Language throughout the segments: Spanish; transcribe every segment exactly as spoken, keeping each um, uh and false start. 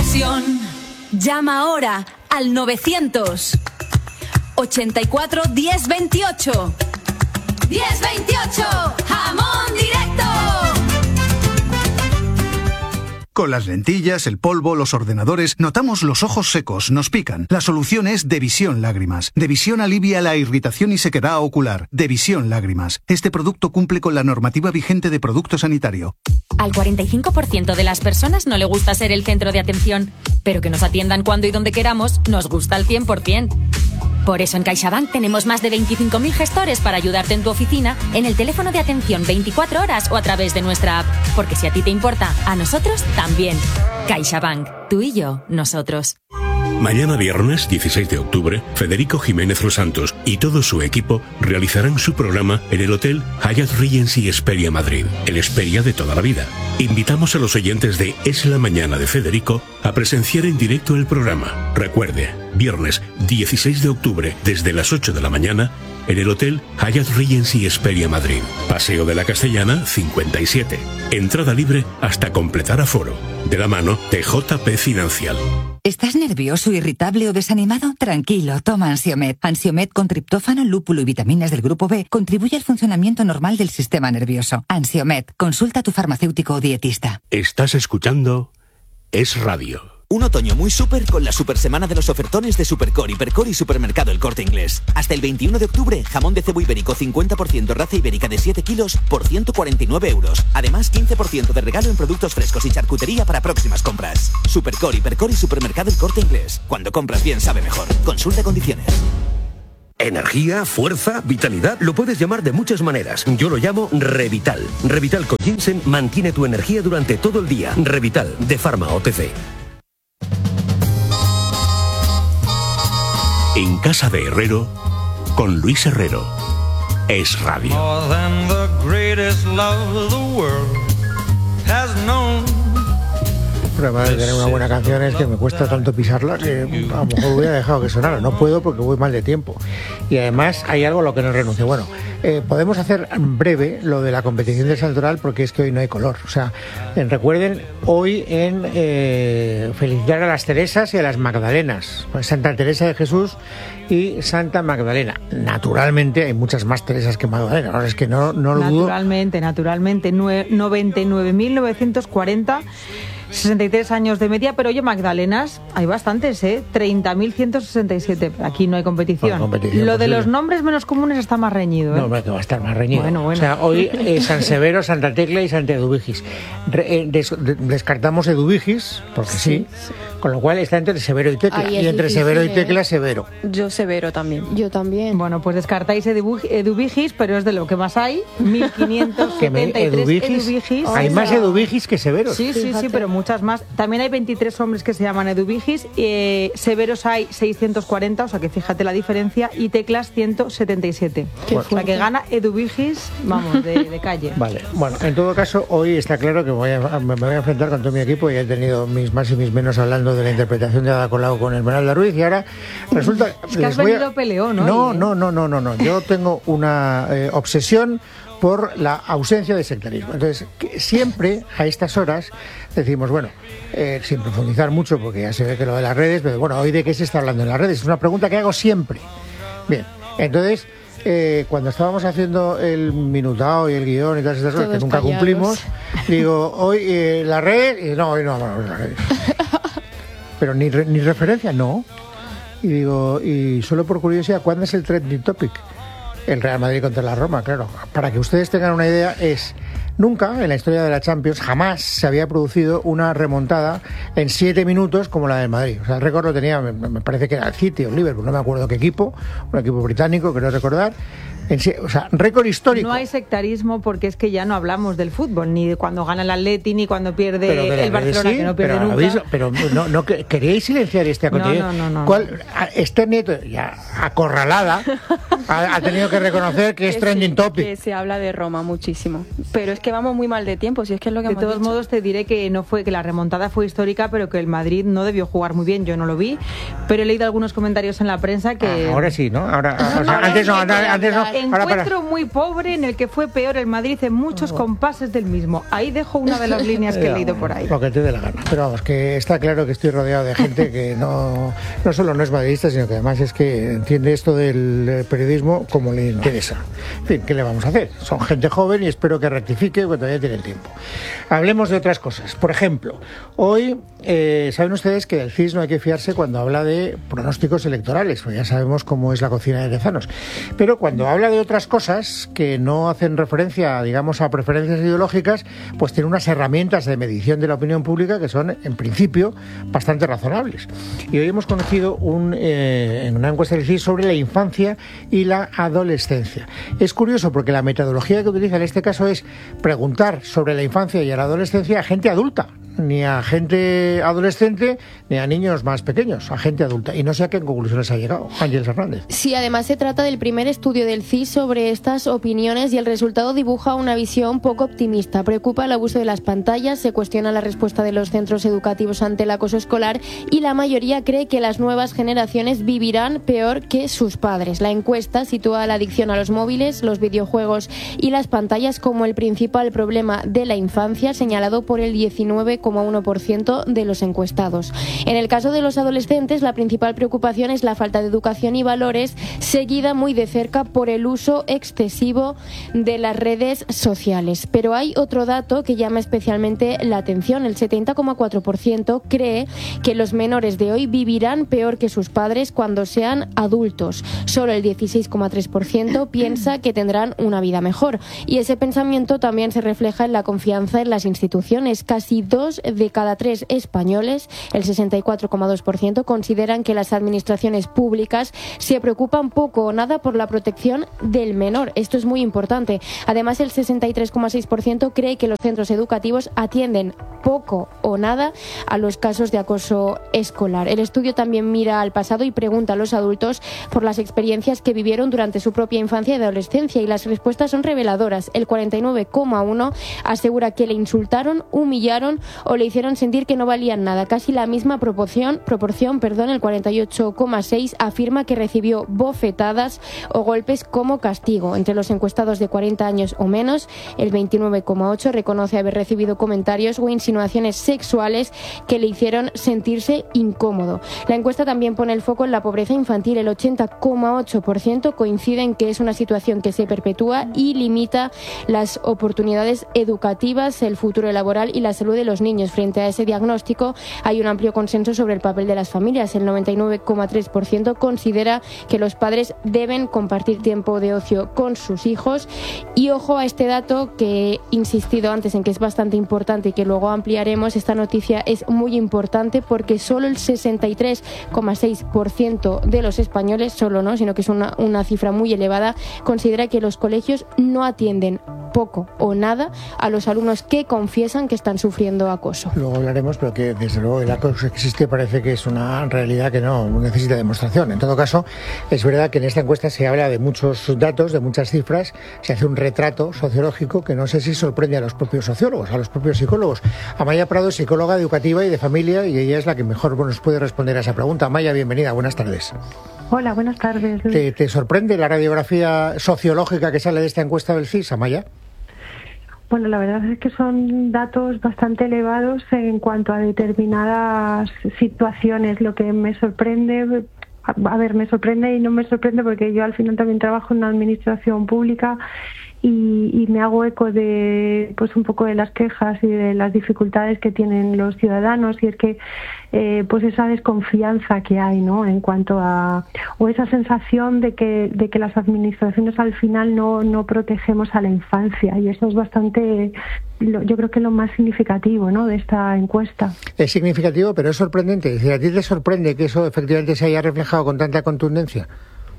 ocasión. Llama ahora al novecientos ochenta y cuatro diez veintiocho. diez veintiocho, jamón directo. Con las lentillas, el polvo, los ordenadores, notamos los ojos secos, nos pican. La solución es Devisión Lágrimas. Devisión alivia la irritación y sequedad ocular. Devisión Lágrimas. Este producto cumple con la normativa vigente de producto sanitario. Al cuarenta y cinco por ciento de las personas no le gusta ser el centro de atención, pero que nos atiendan cuando y donde queramos nos gusta al cien por ciento. Por eso en CaixaBank tenemos más de veinticinco mil gestores para ayudarte en tu oficina, en el teléfono de atención veinticuatro horas o a través de nuestra app. Porque si a ti te importa, a nosotros también. CaixaBank. Tú y yo, nosotros. Mañana viernes dieciséis de octubre, Federico Jiménez Los Santos y todo su equipo realizarán su programa en el Hotel Hyatt Regency Hesperia Madrid, el Hesperia de toda la vida. Invitamos a los oyentes de Es la Mañana de Federico a presenciar en directo el programa. Recuerde, viernes dieciséis de octubre desde las ocho de la mañana en el Hotel Hyatt Regency Hesperia Madrid. Paseo de la Castellana cincuenta y siete. Entrada libre hasta completar aforo. De la mano de J P Financial. ¿Estás nervioso, irritable o desanimado? Tranquilo, toma Ansiomed. Ansiomed con triptófano, lúpulo y vitaminas del grupo B contribuye al funcionamiento normal del sistema nervioso. Ansiomed, consulta a tu farmacéutico o dietista. Estás escuchando Es Radio. Un otoño muy súper con la super semana de los ofertones de Supercore, Hipercore y Supermercado El Corte Inglés. Hasta el veintiuno de octubre, jamón de cebo ibérico cincuenta por ciento raza ibérica de siete kilos por ciento cuarenta y nueve euros. Además, quince por ciento de regalo en productos frescos y charcutería para próximas compras. Supercore, Hipercore y Supermercado El Corte Inglés. Cuando compras bien sabe mejor. Consulta condiciones. Energía, fuerza, vitalidad, lo puedes llamar de muchas maneras. Yo lo llamo Revital. Revital con ginseng mantiene tu energía durante todo el día. Revital, de Pharma O T C. En casa de Herrero, con Luis Herrero. Es Radio. More than the greatest love the world has known. El problema de tener una buena canción es que me cuesta tanto pisarla que a lo mejor hubiera dejado que sonara. No puedo porque voy mal de tiempo. Y además hay algo a lo que no renuncio. Bueno, eh, podemos hacer breve lo de la competición del Santoral porque es que hoy no hay color. O sea, eh, recuerden, hoy en eh, felicitar a las Teresas y a las Magdalenas. Santa Teresa de Jesús y Santa Magdalena. Naturalmente hay muchas más Teresas que Magdalenas. Ahora es que no, no lo dudo. Naturalmente, naturalmente. noventa y nueve mil novecientos cuarenta... sesenta y tres años de media, pero oye, Magdalenas, hay bastantes, ¿eh? treinta mil ciento sesenta y siete. Aquí no hay competición. Bueno, competición Lo posible. De los nombres menos comunes está más reñido, ¿eh? No, que va a estar más reñido. Bueno, bueno. O sea, hoy eh, San Severo, Santa Tecla y Santa Eduvigis. Re, eh, des, de, descartamos Eduvigis, porque sí, sí, con lo cual está entre Severo y Tecla. Ay, y entre difícil, Severo y Tecla, Severo. Yo Severo también. Yo también. Bueno, pues descartáis Eduvigis, pero es de lo que más hay. mil quinientos setenta y tres Eduvigis. Eduvigis. Hay más Eduvigis que Severos. Sí, sí, sí, pero muchas más. También hay veintitrés hombres que se llaman Eduvigis, eh, Severos hay seiscientos cuarenta, o sea que fíjate la diferencia, y Teclas ciento setenta y siete. Qué o sea que gana Eduvigis, vamos, de, de calle. Vale, bueno, en todo caso, hoy está claro que voy a, me voy a enfrentar con todo mi equipo y he tenido mis más y mis menos hablando de la interpretación de Ada Colau con Esmeralda Ruiz y ahora resulta... Es que has venido a... peleón, ¿no? No, no, no, no, no, no. Yo tengo una eh, obsesión por la ausencia de sectarismo. Entonces, siempre a estas horas decimos, bueno, eh, sin profundizar mucho, porque ya se ve que lo de las redes, pero bueno, hoy de qué se está hablando en las redes, es una pregunta que hago siempre. Bien, entonces, eh, cuando estábamos haciendo el minutado y el guión y todas estas cosas que nunca payados. Cumplimos, digo, hoy eh, la red, y no, hoy no vamos a las redes. Pero ni, re, ni referencia, no. Y digo, y solo por curiosidad, ¿cuándo es el trending topic? El Real Madrid contra la Roma, claro. Para que ustedes tengan una idea, es nunca en la historia de la Champions, jamás se había producido una remontada en siete minutos como la del Madrid. O sea, el récord lo tenía, me, me parece que era el City o el Liverpool, no me acuerdo qué equipo, un equipo británico, creo recordar. En, o sea, récord histórico. No hay sectarismo porque es que ya no hablamos del fútbol, ni de cuando gana el Atleti, ni cuando pierde el Barcelona, sí, que no pierde pero nunca. Habéis, pero no, no queríais silenciar este acontecimiento. No, no, no, no, ¿Cuál, este nieto, ya acorralada, ha, ha tenido que reconocer que, que es trending sí, topic? Que se habla de Roma muchísimo. Pero es que vamos muy mal de tiempo, si es que es lo que de hemos todos dicho. modos te diré que no fue que la remontada fue histórica, pero que el Madrid no debió jugar muy bien. Yo no lo vi, pero he leído algunos comentarios en la prensa que ah, ahora sí, ¿no? Ahora, no, o sea, ahora antes no, antes, antes no. encuentro para, para. muy pobre en el que fue peor el Madrid en muchos oh. compases del mismo. Ahí dejo una de las líneas que he leído por ahí. Lo que te dé la gana. Pero vamos, que está claro que estoy rodeado de gente que no, no solo no es madridista, sino que además es que entiende esto del periodismo como le interesa. En fin, ¿qué le vamos a hacer? Son gente joven y espero que rectifique porque todavía tiene el tiempo. Hablemos de otras cosas. Por ejemplo, hoy eh, saben ustedes que del C I S no hay que fiarse cuando habla de pronósticos electorales, pues ya sabemos cómo es la cocina de Tezanos. Pero cuando habla de otras cosas que no hacen referencia, digamos, a preferencias ideológicas, pues tiene unas herramientas de medición de la opinión pública que son, en principio, bastante razonables. Y hoy hemos conocido un, eh, en una encuesta del C I S sobre la infancia y la adolescencia. Es curioso porque la metodología que utiliza en este caso es preguntar sobre la infancia y la adolescencia a gente adulta, ni a gente adolescente ni a niños más pequeños, a gente adulta. Y no sé a qué conclusiones ha llegado Ángeles Hernández. Sí, además se trata del primer estudio del C I S sobre estas opiniones y el resultado dibuja una visión poco optimista. Preocupa el abuso de las pantallas, se cuestiona la respuesta de los centros educativos ante el acoso escolar y la mayoría cree que las nuevas generaciones vivirán peor que sus padres. La encuesta sitúa la adicción a los móviles, los videojuegos y las pantallas como el principal problema de la infancia, señalado por el diecinueve coma uno por ciento de los encuestados. En el caso de los adolescentes, la principal preocupación es la falta de educación y valores, seguida muy de cerca por el uso excesivo de las redes sociales. Pero hay otro dato que llama especialmente la atención. El setenta coma cuatro por ciento cree que los menores de hoy vivirán peor que sus padres cuando sean adultos. Solo el dieciséis coma tres por ciento piensa que tendrán una vida mejor. Y ese pensamiento también se refleja en la confianza en las instituciones. Casi dos de cada tres españoles, el sesenta y cuatro coma dos por ciento, consideran que las administraciones públicas se preocupan poco o nada por la protección del menor. Esto es muy importante. Además, el sesenta y tres coma seis por ciento cree que los centros educativos atienden poco o nada a los casos de acoso escolar. El estudio también mira al pasado y pregunta a los adultos por las experiencias que vivieron durante su propia infancia y adolescencia, y las respuestas son reveladoras. El cuarenta y nueve coma uno por ciento asegura que le insultaron, humillaron o le hicieron sentir que no valían nada. Casi la misma proporción, proporción, perdón, el cuarenta y ocho coma seis por ciento afirma que recibió bofetadas o golpes como castigo. Entre los encuestados de cuarenta años o menos, el veintinueve coma ocho por ciento reconoce haber recibido comentarios o insinuaciones sexuales que le hicieron sentirse incómodo. La encuesta también pone el foco en la pobreza infantil. El ochenta coma ocho por ciento coincide en que es una situación que se perpetúa y limita las oportunidades educativas, el futuro laboral y la salud de los niños. Frente a ese diagnóstico hay un amplio consenso sobre el papel de las familias. El noventa y nueve coma tres por ciento considera que los padres deben compartir tiempo de ocio con sus hijos. Y ojo a este dato que he insistido antes en que es bastante importante y que luego ampliaremos. Esta noticia es muy importante porque solo el sesenta y tres coma seis por ciento de los españoles, solo no, sino que es una, una cifra muy elevada, considera que los colegios no atienden poco o nada a los alumnos que confiesan que están sufriendo acoso. Luego hablaremos, pero que desde luego el acoso existe, parece que es una realidad que no necesita demostración. En todo caso, es verdad que en esta encuesta se habla de muchos datos, de muchas cifras, se hace un retrato sociológico que no sé si sorprende a los propios sociólogos, a los propios psicólogos. Amaya Prado es psicóloga educativa y de familia y ella es la que mejor nos puede responder a esa pregunta. Amaya, bienvenida, buenas tardes. Hola, buenas tardes. ¿Te, te sorprende la radiografía sociológica que sale de esta encuesta del C I S, Amaya? Bueno, la verdad es que son datos bastante elevados en cuanto a determinadas situaciones. Lo que me sorprende, a ver, me sorprende y no me sorprende porque yo al final también trabajo en una administración pública y, y me hago eco de, pues un poco de las quejas y de las dificultades que tienen los ciudadanos, y es que eh, pues esa desconfianza que hay, ¿no?, en cuanto a, o esa sensación de que de que las administraciones al final no no protegemos a la infancia, y eso es bastante, yo creo que lo más significativo, ¿no?, de esta encuesta. Es significativo, pero es sorprendente. Es decir, ¿a ti te sorprende que eso efectivamente se haya reflejado con tanta contundencia?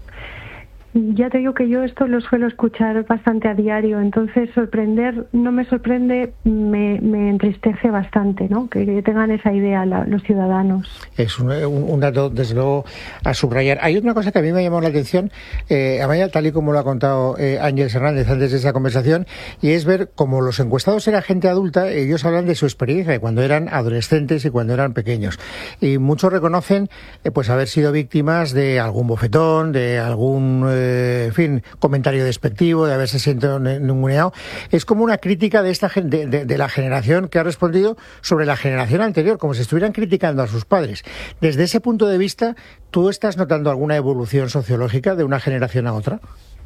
Ya te digo que yo esto lo suelo escuchar bastante a diario, entonces sorprender no me sorprende, me, me entristece bastante, ¿no?, que, que tengan esa idea la, los ciudadanos. Es un, un, un dato, desde luego, a subrayar. Hay otra cosa que a mí me ha llamado la atención, eh, Amaya, tal y como lo ha contado eh, Ángeles Hernández antes de esta conversación, y es ver cómo los encuestados eran gente adulta, ellos hablan de su experiencia, de cuando eran adolescentes y cuando eran pequeños. Y muchos reconocen eh, pues haber sido víctimas de algún bofetón, de algún... Eh, eh, en fin, comentario despectivo, de haberse sentido ninguneado. Es como una crítica de esta de, de, de la generación que ha respondido sobre la generación anterior, como si estuvieran criticando a sus padres. Desde ese punto de vista, ¿tú estás notando alguna evolución sociológica de una generación a otra?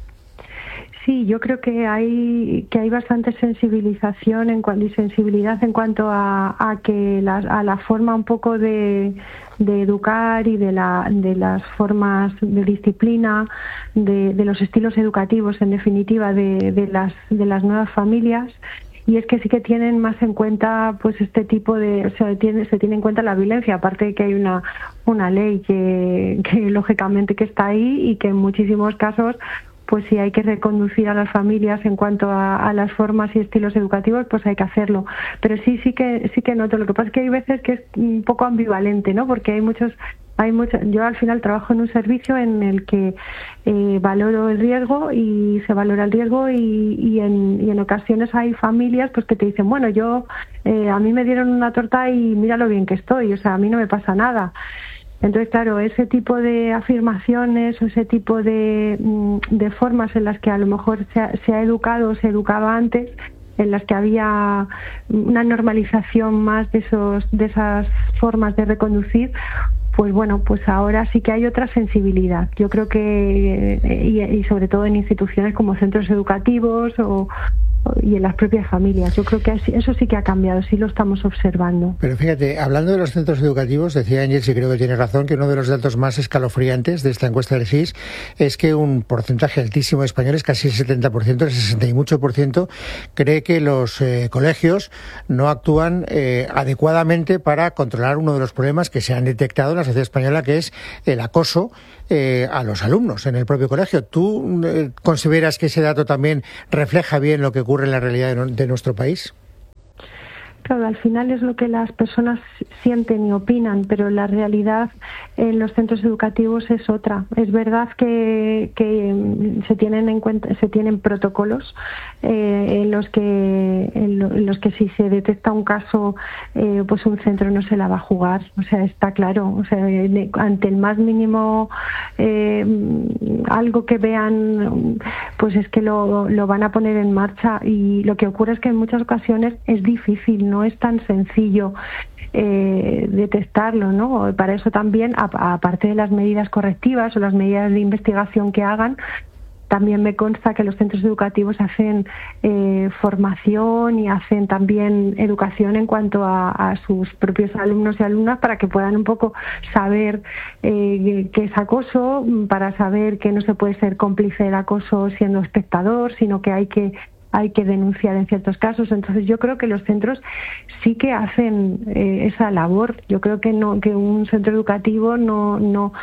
Sí, yo creo que hay que hay bastante sensibilización en cuanto y sensibilidad en cuanto a, a que la, a la forma un poco de, de educar y de la de las formas de disciplina, de, de los estilos educativos, en definitiva, de, de las de las nuevas familias. Y es que sí que tienen más en cuenta pues este tipo de, o sea, tiene, se tiene en cuenta la violencia, aparte de que hay una una ley que, que lógicamente que está ahí y que en muchísimos casos pues si hay que reconducir a las familias en cuanto a, a las formas y estilos educativos, pues hay que hacerlo. Pero sí, sí que sí que noto. Lo que pasa es que hay veces que es un poco ambivalente, ¿no? Porque hay muchos, hay muchos. Yo al final trabajo en un servicio en el que eh, valoro el riesgo y se valora el riesgo y, y, en, y en ocasiones hay familias pues que te dicen, bueno, yo eh, a mí me dieron una torta y mira lo bien que estoy, o sea, a mí no me pasa nada. Entonces, claro, ese tipo de afirmaciones o ese tipo de, de formas en las que a lo mejor se ha, se ha educado o se educaba antes, en las que había una normalización más de esos de esas formas de reconducir, pues bueno, pues ahora sí que hay otra sensibilidad. Yo creo que, y, y sobre todo en instituciones como centros educativos o y en las propias familias. Yo creo que eso sí que ha cambiado, sí lo estamos observando. Pero fíjate, hablando de los centros educativos, decía Ángel, y creo que tiene razón, que uno de los datos más escalofriantes de esta encuesta del C I S es que un porcentaje altísimo de españoles, casi el setenta por ciento, el sesenta y ocho por ciento, cree que los eh, colegios no actúan eh, adecuadamente para controlar uno de los problemas que se han detectado en la sociedad española, que es el acoso eh, a los alumnos en el propio colegio. ¿Tú eh, consideras que ese dato también refleja bien lo que ocurre en la realidad de, de nuestro país? Claro, al final es lo que las personas sienten y opinan, pero la realidad en los centros educativos es otra. Es verdad que, que se tienen en cuenta, se tienen protocolos eh, en los que en, lo, en los que si se detecta un caso, eh, pues un centro no se la va a jugar. O sea, está claro. O sea, de, ante el más mínimo eh, algo que vean, pues es que lo, lo van a poner en marcha. Y lo que ocurre es que en muchas ocasiones es difícil, no es tan sencillo eh, detectarlo, ¿no? Para eso también, aparte de las medidas correctivas o las medidas de investigación que hagan, también me consta que los centros educativos hacen eh, formación y hacen también educación en cuanto a, a sus propios alumnos y alumnas para que puedan un poco saber eh, qué es acoso, para saber que no se puede ser cómplice del acoso siendo espectador, sino que hay que hay que denunciar en ciertos casos. Entonces yo creo que los centros sí que hacen eh, esa labor. Yo creo que no que un centro educativo no no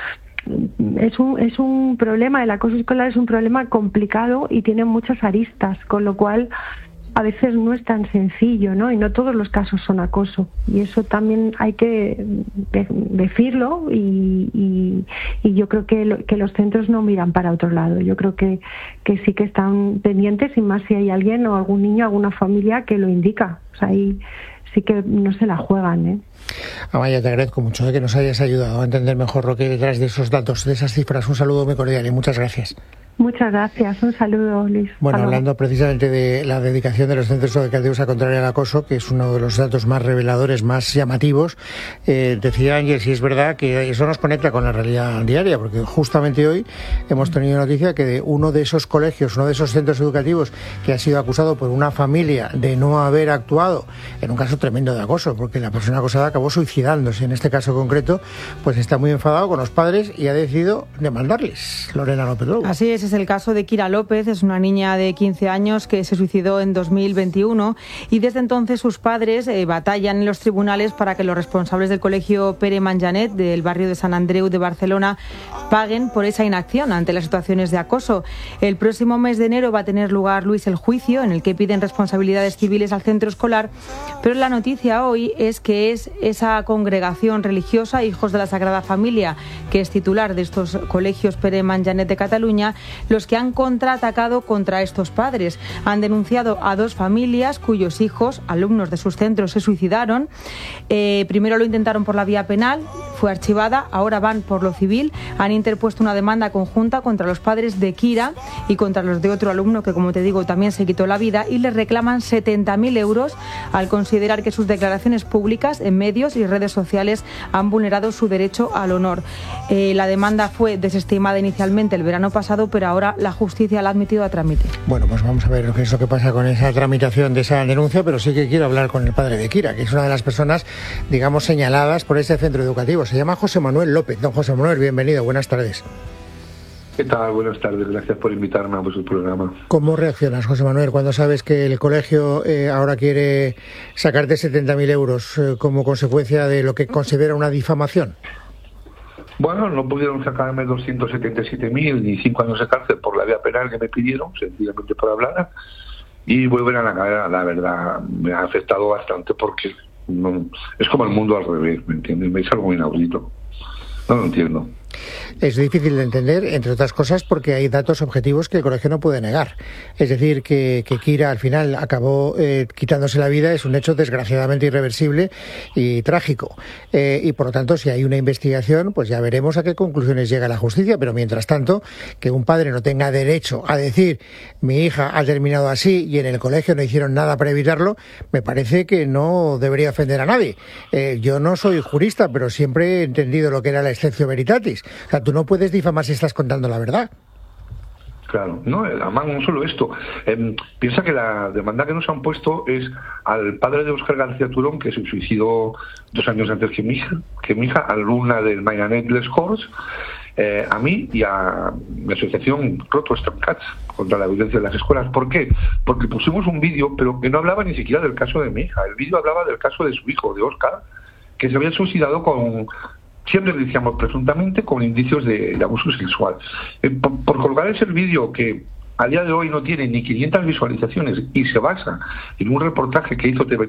es un es un problema, el acoso escolar es un problema complicado y tiene muchas aristas, con lo cual a veces no es tan sencillo, ¿no? Y no todos los casos son acoso. Y eso también hay que de- decirlo y, y, y yo creo que, lo, que los centros no miran para otro lado. Yo creo que, que sí que están pendientes, y más si hay alguien o algún niño, alguna familia que lo indica. O sea, ahí sí que no se la juegan, ¿eh? Amaya, te agradezco mucho de que nos hayas ayudado a entender mejor lo que hay detrás de esos datos, de esas cifras. Un saludo muy cordial y muchas gracias. Muchas gracias. Un saludo, Luis. Bueno, Hasta hablando precisamente de la dedicación de los centros educativos a contraer el acoso, que es uno de los datos más reveladores, más llamativos, eh, decía Ángel, si es verdad que eso nos conecta con la realidad diaria, porque justamente hoy hemos tenido noticia que de uno de esos colegios, uno de esos centros educativos que ha sido acusado por una familia de no haber actuado en un caso tremendo de acoso, porque la persona acosada acabó suicidándose. En este caso concreto, pues está muy enfadado con los padres y ha decidido demandarles. Lorena López Lobo. Así es, es el caso de Kira López, es una niña de quince años que se suicidó en dos mil veintiuno y desde entonces sus padres eh, batallan en los tribunales para que los responsables del colegio Pere Manjanet del barrio de Sant Andreu de Barcelona paguen por esa inacción ante las situaciones de acoso. El próximo mes de enero va a tener lugar, Luis, el juicio en el que piden responsabilidades civiles al centro escolar, pero la noticia hoy es que es esa congregación religiosa Hijos de la Sagrada Familia, que es titular de estos colegios Pere Manjanet de Cataluña, los que han contraatacado contra estos padres. Han denunciado a dos familias cuyos hijos, alumnos de sus centros, se suicidaron. Eh, primero lo intentaron por la vía penal, fue archivada, ahora van por lo civil, han interpuesto una demanda conjunta contra los padres de Kira y contra los de otro alumno que, como te digo, también se quitó la vida, y les reclaman setenta mil euros al considerar que sus declaraciones públicas en medios y redes sociales han vulnerado su derecho al honor. Eh, la demanda fue desestimada inicialmente el verano pasado, pero ahora la justicia la ha admitido a trámite. Bueno, pues vamos a ver qué es lo que pasa con esa tramitación de esa denuncia, pero sí que quiero hablar con el padre de Kira, que es una de las personas, digamos, señaladas por ese centro educativo. Se llama José Manuel López. Don José Manuel, bienvenido, buenas tardes. ¿Qué tal? Buenas tardes, gracias por invitarme a su programa. ¿Cómo reaccionas, José Manuel, cuando sabes que el colegio eh, ahora quiere sacarte setenta mil euros eh, como consecuencia de lo que considera una difamación? Bueno, no pudieron sacarme doscientos setenta y siete mil ni cinco años de cárcel por la vía penal que me pidieron, sencillamente por hablar, y volver a la cadena, la verdad, me ha afectado bastante porque no, es como el mundo al revés, ¿me entiendes? Me es algo inaudito. No lo entiendo. Es difícil de entender, entre otras cosas, porque hay datos objetivos que el colegio no puede negar. Es decir, que, que Kira al final acabó eh, quitándose la vida es un hecho desgraciadamente irreversible y trágico. Eh, y por lo tanto, si hay una investigación, pues ya veremos a qué conclusiones llega la justicia. Pero mientras tanto, que un padre no tenga derecho a decir mi hija ha terminado así y en el colegio no hicieron nada para evitarlo, me parece que no debería ofender a nadie. Eh, yo no soy jurista, pero siempre he entendido lo que era la exceptio veritatis. O sea, tú no puedes difamar si estás contando la verdad. Claro, no, además no solo esto. Eh, piensa que la demanda que nos han puesto es al padre de Óscar García Turón, que se suicidó dos años antes que mi hija, que mi hija, alumna del Mayanet Les Corts, eh, a mí y a mi asociación Protestant Cats contra la violencia en las escuelas. ¿Por qué? Porque pusimos un vídeo, pero que no hablaba ni siquiera del caso de mi hija. El vídeo hablaba del caso de su hijo, de Óscar, que se había suicidado con... siempre decíamos presuntamente con indicios de, de abuso sexual. Eh, por, por colgar ese vídeo que a día de hoy no tiene ni quinientas visualizaciones y se basa en un reportaje que hizo T V